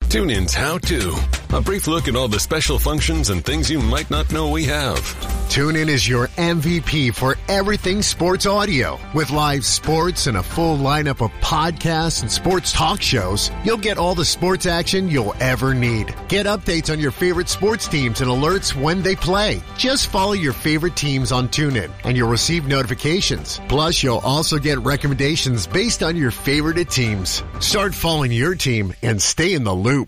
TuneIn's How To. A brief look at all the special functions and things you might not know we have. TuneIn is your MVP for everything sports audio. With live sports and a full lineup of podcasts and sports talk shows, you'll get all the sports action you'll ever need. Get updates on your favorite sports teams and alerts when they play. Just follow your favorite teams on TuneIn and you'll receive notifications. Plus, you'll also get recommendations based on your favorite teams. Start following your team and stay in the loop.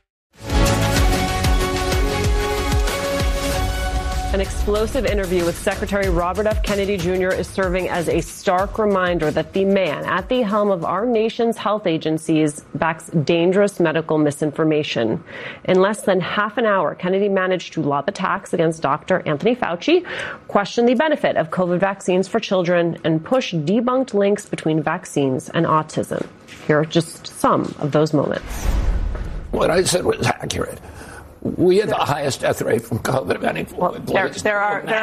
An explosive interview with Secretary Robert F. Kennedy Jr. is serving as a stark reminder that the man at the helm of our nation's health agencies backs dangerous medical misinformation. In less than half an hour, Kennedy managed to lob attacks against Dr. Anthony Fauci, question the benefit of COVID vaccines for children, and push debunked links between vaccines and autism. Here are just some of those moments. What I said was accurate. We had the highest death rate from COVID of any place. There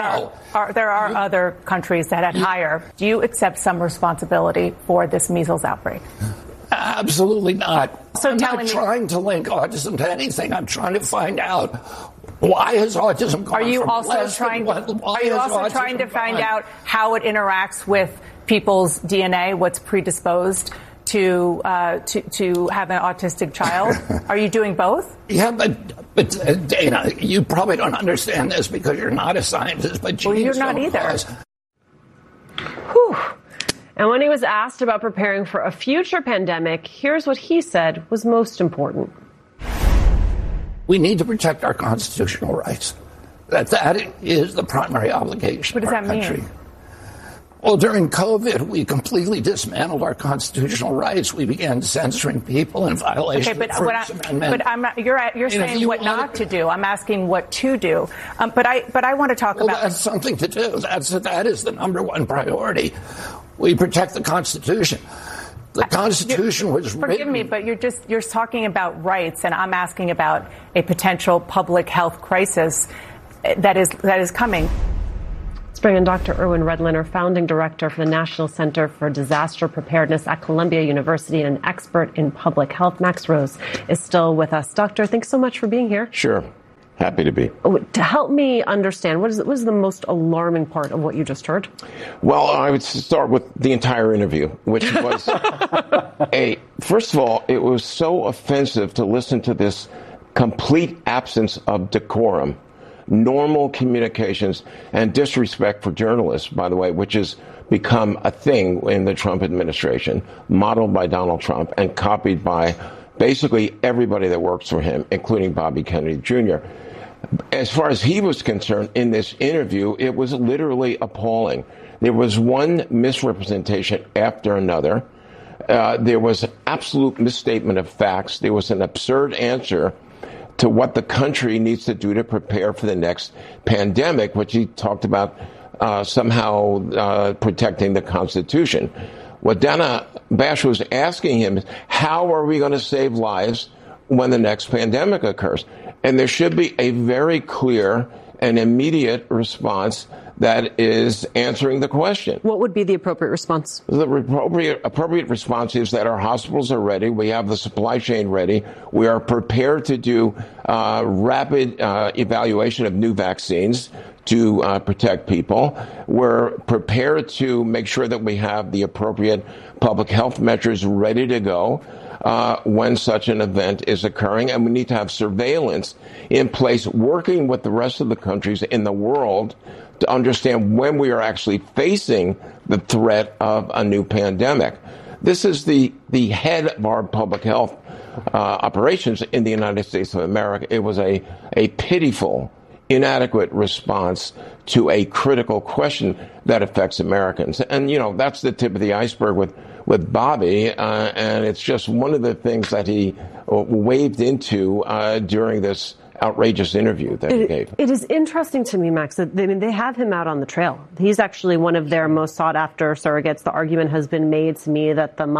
are other countries that had higher. Do you accept some responsibility for this measles outbreak? Absolutely not. So I'm not trying to link autism to anything. I'm trying to find out why has autism gone. Are you also trying to find out how it interacts with people's DNA, what's predisposed to have an autistic child? Are you doing both? Yeah, but Dana, you probably don't understand this because you're not a scientist, but well, you're not either. Whew. And when he was asked about preparing for a future pandemic, here's what he said was most important. We need to protect our constitutional rights. That is the primary obligation of our country. What does that mean? Well, during COVID, we completely dismantled our constitutional rights. We began censoring people in violation of the First Amendment. But you're saying what not to do. I'm asking what to do. But I want to talk about. That's something to do. That is the number one priority. We protect the Constitution. The Constitution was written. Forgive me, but you're talking about rights, and I'm asking about a potential public health crisis that is coming. Let's bring in Dr. Irwin Redlener, founding director for the National Center for Disaster Preparedness at Columbia University and an expert in public health. Max Rose is still with us. Doctor, thanks so much for being here. Sure. Happy to be. To help me understand, what was the most alarming part of what you just heard? Well, I would start with the entire interview, which was first of all, it was so offensive to listen to this complete absence of decorum, normal communications, and disrespect for journalists, by the way, which has become a thing in the Trump administration, modeled by Donald Trump and copied by basically everybody that works for him, including Bobby Kennedy Jr. As far as he was concerned in this interview, it was literally appalling. There was one misrepresentation after another. There was an absolute misstatement of facts. There was an absurd answer to what the country needs to do to prepare for the next pandemic, which he talked about somehow protecting the Constitution. What Dana Bash was asking him is, how are we going to save lives when the next pandemic occurs? And there should be a very clear and immediate response that is answering the question. What would be the appropriate response? The appropriate response is that our hospitals are ready. We have the supply chain ready. We are prepared to do rapid evaluation of new vaccines to protect people. We're prepared to make sure that we have the appropriate public health measures ready to go when such an event is occurring. And we need to have surveillance in place, working with the rest of the countries in the world to understand when we are actually facing the threat of a new pandemic. This is the head of our public health operations in the United States of America. It was a pitiful, inadequate response to a critical question that affects Americans. And, you know, that's the tip of the iceberg with Bobby, and it's just one of the things that he waved into during this outrageous interview that he gave. It is interesting to me, Max, that they have him out on the trail. He's actually one of their most sought-after surrogates. The argument has been made to me that the MAHA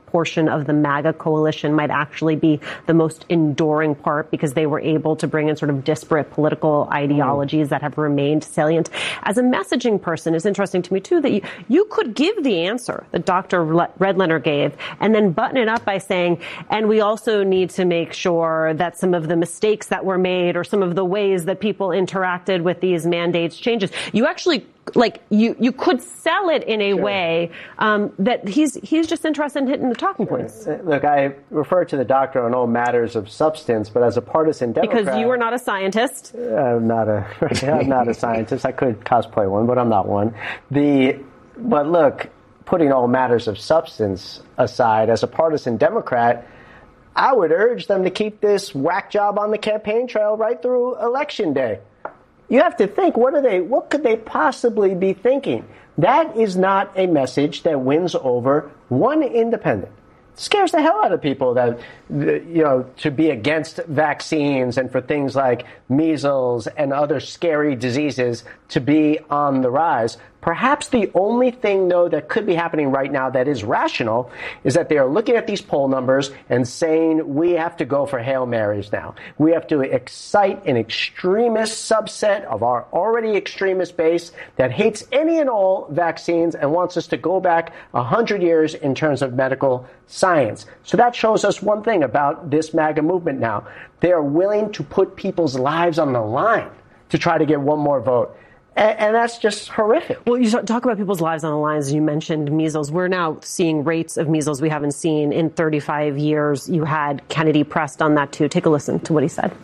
portion of the MAGA coalition might actually be the most enduring part because they were able to bring in sort of disparate political ideologies that have remained salient. As a messaging person, it's interesting to me, too, that you could give the answer that Dr. Redlener gave and then button it up by saying, and we also need to make sure that some of the mistakes that were made or some of the ways that people interacted with these mandates changes. You actually, you could sell it in a way that he's just interested in hitting the talking points. Look, I refer to the doctor on all matters of substance, but as a partisan Democrat... Because you are not a scientist. I'm not a scientist. I could cosplay one, but I'm not one. But look, putting all matters of substance aside, as a partisan Democrat, I would urge them to keep this whack job on the campaign trail right through Election Day. You have to think, what could they possibly be thinking? That is not a message that wins over one independent. It scares the hell out of people that, to be against vaccines and for things like measles and other scary diseases to be on the rise. Perhaps the only thing, though, that could be happening right now that is rational is that they are looking at these poll numbers and saying we have to go for Hail Marys now. We have to excite an extremist subset of our already extremist base that hates any and all vaccines and wants us to go back 100 years in terms of medical science. So that shows us one thing about this MAGA movement now. They are willing to put people's lives on the line to try to get one more vote. And that's just horrific. Well, you talk about people's lives on the line, as you mentioned measles. We're now seeing rates of measles we haven't seen in 35 years. You had Kennedy pressed on that, too. Take a listen to what he said.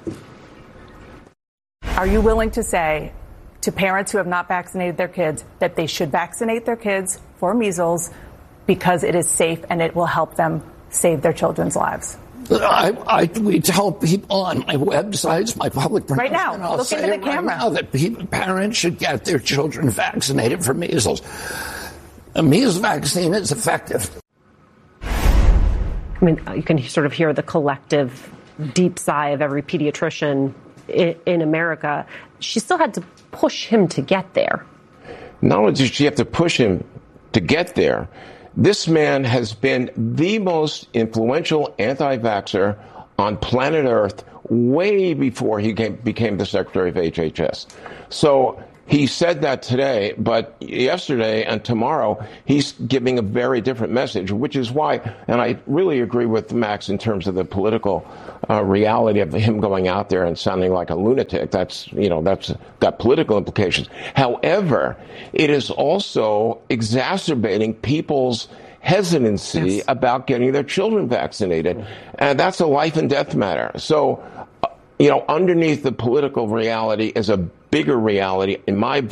Are you willing to say to parents who have not vaccinated their kids that they should vaccinate their kids for measles because it is safe and it will help them save their children's lives? We tell people on my websites, my public right now, look into the camera. Now that parents should get their children vaccinated for measles. A measles vaccine is effective. I mean, you can sort of hear the collective deep sigh of every pediatrician in America. She still had to push him to get there. Not only did she have to push him to get there, this man has been the most influential anti-vaxxer on planet Earth way before he became the Secretary of HHS. So he said that today, but yesterday and tomorrow he's giving a very different message, which is why, and I really agree with Max in terms of the political reality of him going out there and sounding like a lunatic. That's got political implications. However, it is also exacerbating people's hesitancy about getting their children vaccinated. And that's a life and death matter. So, underneath the political reality is a bigger reality, in my view.